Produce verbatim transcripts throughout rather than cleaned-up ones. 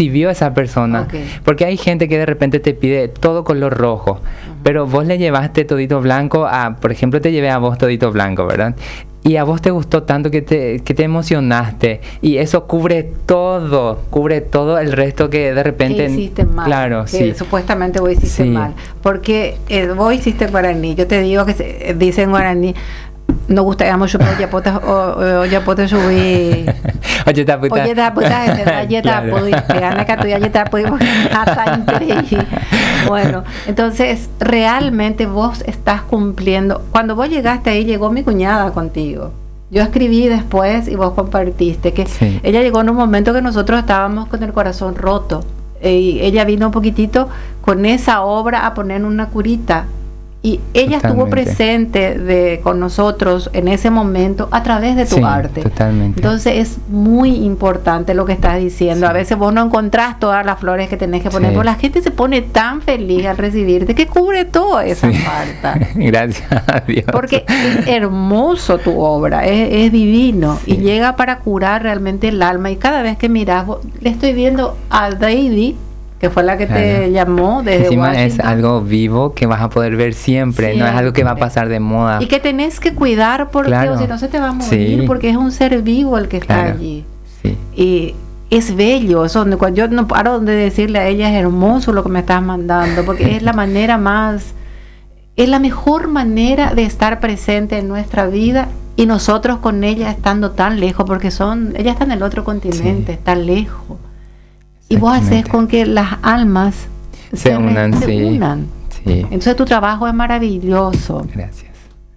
recibió esa persona. Okay. Porque hay gente que de repente te pide todo color rojo, uh-huh. pero vos le llevaste todito blanco a, por ejemplo, te llevé a vos todito blanco, ¿verdad? Y a vos te gustó tanto que te, que te emocionaste. Y eso cubre todo, cubre todo el resto que de repente... Que hiciste mal. Claro, que sí. Supuestamente vos hiciste sí. mal. Porque eh, vos hiciste guaraní. Yo te digo que se, dice en guaraní, no gusta mucho oye pota oye pota subí oye ta puta oye ta puta oye ta puta que gana que tú ya ta puta hasta increíble. Bueno, entonces realmente vos estás cumpliendo. Cuando vos llegaste ahí, llegó mi cuñada contigo. Yo escribí después y vos compartiste que sí. ella llegó en un momento que nosotros estábamos con el corazón roto. Y ella vino un poquitito con esa obra a poner una curita. Y ella totalmente. Estuvo presente de, con nosotros en ese momento a través de tu sí, arte. Totalmente. Entonces es muy importante lo que estás diciendo. Sí. A veces vos no encontrás todas las flores que tenés que poner, sí. pero la gente se pone tan feliz al recibirte que cubre toda esa sí. falta. Gracias a Dios. Porque es hermoso tu obra, es, es divino sí. y llega para curar realmente el alma. Y cada vez que mirás, vos, le estoy viendo a Daisy, que fue la que claro. te llamó desde Encima Washington. Es algo vivo que vas a poder ver siempre, siempre, no es algo que va a pasar de moda. Y que tenés que cuidar porque claro. o si no se te va a morir, sí. porque es un ser vivo el que claro. está allí. Sí. Y es bello, eso, cuando yo no paro de decirle a ella, es hermoso lo que me estás mandando, porque es la manera más, es la mejor manera de estar presente en nuestra vida y nosotros con ella estando tan lejos, porque son, ella está en el otro continente, sí. está lejos. Y vos haces con que las almas se, se unan. Se sí. unan. Sí. Entonces tu trabajo es maravilloso. Gracias.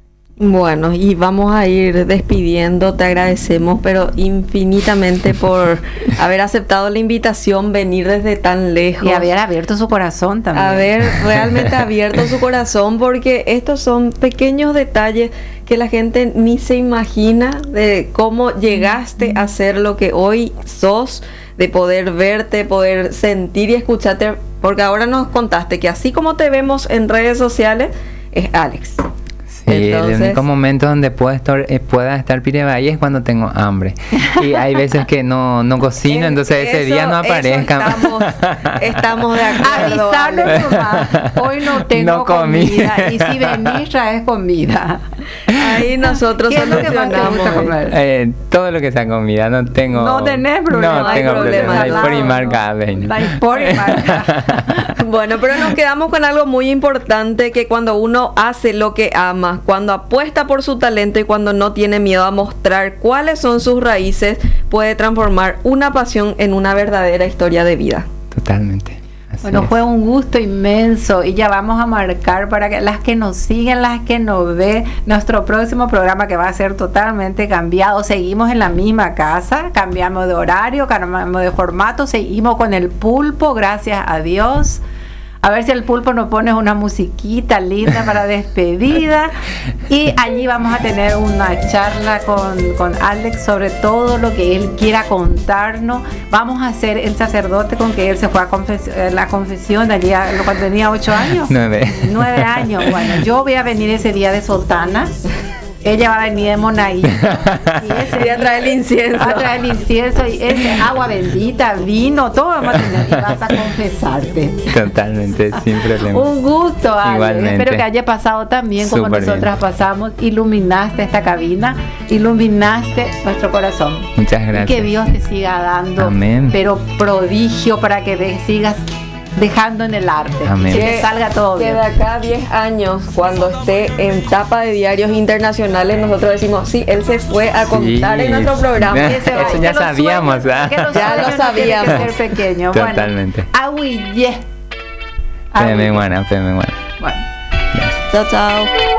Bueno, y vamos a ir despidiendo. Te agradecemos, pero infinitamente por haber aceptado la invitación, venir desde tan lejos. Y haber abierto su corazón también. Haber realmente abierto su corazón, porque estos son pequeños detalles que la gente ni se imagina de cómo llegaste a ser lo que hoy sos, de poder verte, poder sentir y escucharte, porque ahora nos contaste que así como te vemos en redes sociales, es Alex. Sí, entonces, el único momento donde puedo estar, eh, pueda estar Pirebaí es cuando tengo hambre. Y hay veces que no, no cocino, entonces ese eso, día no aparezca. Estamos, estamos de acuerdo. Avisarle nomás, hoy no tengo no comida. Y si venís traes comida. Ahí nosotros ¿Qué es lo que más te gusta comer? Eh, todo lo que sea comida, no tengo... No tenés problema. No tengo problema. Hay por y marca. Hay por y marca. Bueno, pero nos quedamos con algo muy importante, que cuando uno hace lo que ama, cuando apuesta por su talento y cuando no tiene miedo a mostrar cuáles son sus raíces, puede transformar una pasión en una verdadera historia de vida. Totalmente. Así bueno, es. Fue un gusto inmenso y ya vamos a marcar para que las que nos siguen, las que nos ven, nuestro próximo programa que va a ser totalmente cambiado. Seguimos en la misma casa, cambiamos de horario, cambiamos de formato, seguimos con el pulpo, gracias a Dios. A ver si el pulpo nos pone una musiquita linda para despedida. Y allí vamos a tener una charla con, con Alex sobre todo lo que él quiera contarnos. Vamos a hacer el sacerdote con que él se fue a confes la confesión allí a, cuando tenía ocho años. Nueve. Nueve años. Bueno, yo voy a venir ese día de Sultana. Ella va a venir de Monaí y ese día trae el incienso. Va a traer el incienso y ese agua bendita, vino, todo vamos a tener y vas a confesarte. Totalmente, sin problema. Un gusto, Ale. Igualmente. Espero que haya pasado tan bien como Súper nosotras bien. pasamos. Iluminaste esta cabina, iluminaste nuestro corazón. Muchas gracias. Y que Dios te siga dando, Amén. pero prodigio para que te sigas dejando en el arte. Amén. Que te salga todo que bien. de acá a diez años, cuando esté en tapa de diarios internacionales, nosotros decimos, sí, él se fue a contar Sí. en nuestro programa. Eso Que se va, ya que los sabíamos, sueños- ¿ah? que los Ya sueños lo no sabíamos. tienen que ser pequeños. Totalmente. Bueno, aguille. Peme buena, peme buena. Bueno. Chao, chao.